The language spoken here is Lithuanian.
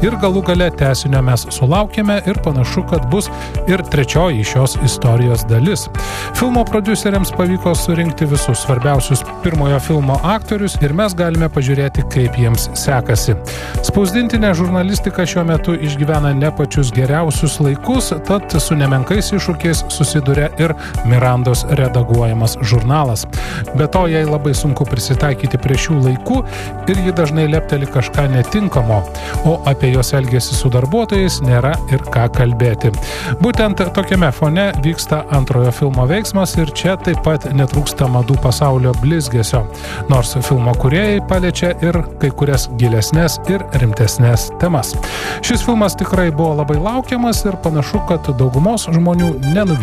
ir galų gale tęsinio mes sulaukėme ir panašu, kad bus ir trečioji šios istorijos dalis. Filmo prodiuseriams pavyko surinkti visus svarbiausius pirmojo filmo aktorius ir mes galime pažiūrėti, kaip jiems sekasi. Spausdintinė žurnalistika šiuo metu išgyvena ne pačius geriausius laikus, tad su nemenkais iššūkiais susiduria ir Mirandos redaguojamas žurnalas. Be to, jai labai sunku prisitaikyti prie šių laikų ir ji dažnai lepteli kažką netinkamo, o apie jos elgesį su darbuotojais nėra ir ką kalbėti. Būtent tokiame fone vyksta antrojo filmo veiksmas ir čia taip pat netrūksta madų pasaulio blizgesio, nors filmo kūrėjai paliečia ir kai kurias gilesnės ir rimtesnės temas. Šis filmas tikrai buvo labai laukiamas ir panašu, kad daugumos žmonių nenuvylė.